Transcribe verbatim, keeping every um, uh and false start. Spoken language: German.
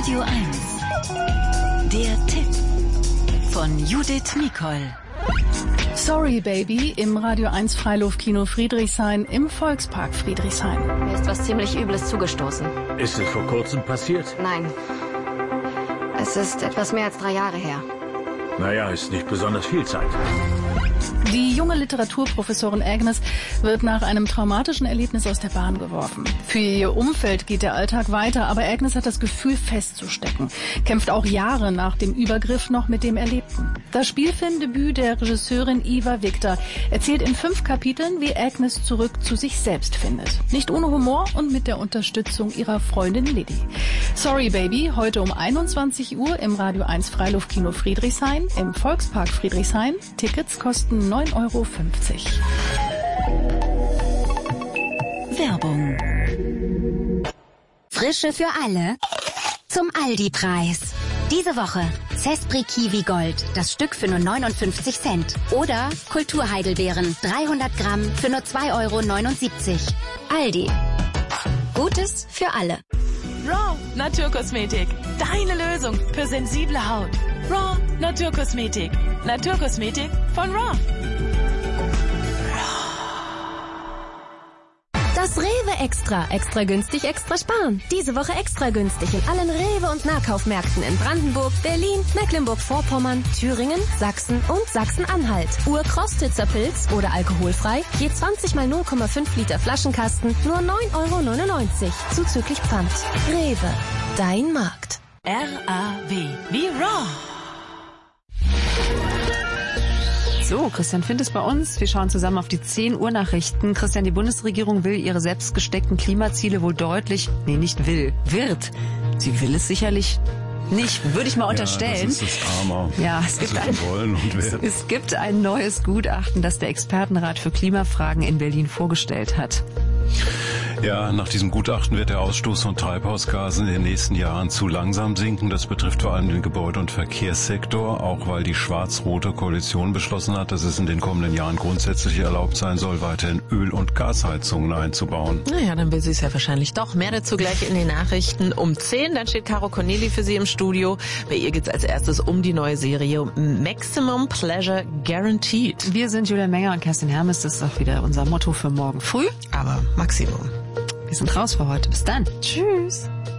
Radio eins. Der Tipp von Judith Nicol. Sorry Baby im Radio eins Freiluftkino Friedrichshain im Volkspark Friedrichshain. Mir ist was ziemlich Übles zugestoßen. Ist es vor kurzem passiert? Nein. Es ist etwas mehr als drei Jahre her. Naja, ist nicht besonders viel Zeit. Die junge Literaturprofessorin Agnes wird nach einem traumatischen Erlebnis aus der Bahn geworfen. Für ihr Umfeld geht der Alltag weiter, aber Agnes hat das Gefühl festzustecken, kämpft auch Jahre nach dem Übergriff noch mit dem Erlebten. Das Spielfilmdebüt der Regisseurin Iva Victor erzählt in fünf Kapiteln, wie Agnes zurück zu sich selbst findet. Nicht ohne Humor und mit der Unterstützung ihrer Freundin Liddy. Sorry Baby, heute um einundzwanzig Uhr im Radio eins Freiluftkino Friedrichshain im Volkspark Friedrichshain. Tickets kosten neun Euro fünfzig. Werbung. Frische für alle zum Aldi-Preis. Diese Woche Zespri Kiwi Gold, das Stück für nur neunundfünfzig Cent. Oder Kulturheidelbeeren, dreihundert Gramm für nur zwei Euro neunundsiebzig. Aldi. Gutes für alle. Raw Naturkosmetik. Deine Lösung für sensible Haut. Raw Naturkosmetik. Naturkosmetik von Raw. Das Rewe Extra. Extra günstig, extra sparen. Diese Woche extra günstig in allen Rewe- und Nahkaufmärkten in Brandenburg, Berlin, Mecklenburg-Vorpommern, Thüringen, Sachsen und Sachsen-Anhalt. Ur-Krostitzer Pilz oder alkoholfrei, je zwanzig mal null Komma fünf Liter Flaschenkasten, nur neun Euro neunundneunzig, zuzüglich Pfand. Rewe, dein Markt. R A W wie Raw. So, Christian Findt ist bei uns. Wir schauen zusammen auf die zehn Uhr Nachrichten. Christian, die Bundesregierung will ihre selbst gesteckten Klimaziele wohl deutlich, nee, nicht will, wird. Sie will es sicherlich nicht, würde ich mal unterstellen. Ja, das ist das Karma. Ja, es gibt, ein, wollen und werden. es gibt ein neues Gutachten, das der Expertenrat für Klimafragen in Berlin vorgestellt hat. Ja, nach diesem Gutachten wird der Ausstoß von Treibhausgasen in den nächsten Jahren zu langsam sinken. Das betrifft vor allem den Gebäude- und Verkehrssektor, auch weil die schwarz-rote Koalition beschlossen hat, dass es in den kommenden Jahren grundsätzlich erlaubt sein soll, weiterhin Öl- und Gasheizungen einzubauen. Naja, dann will sie es ja wahrscheinlich doch. Mehr dazu gleich in den Nachrichten um zehn. Dann steht Caro Corneli für Sie im Studio. Bei ihr geht's als erstes um die neue Serie Maximum Pleasure Guaranteed. Wir sind Julia Menger und Kerstin Hermes. Das ist auch wieder unser Motto für morgen früh. Aber Maximum. Wir sind raus für heute. Bis dann. Tschüss.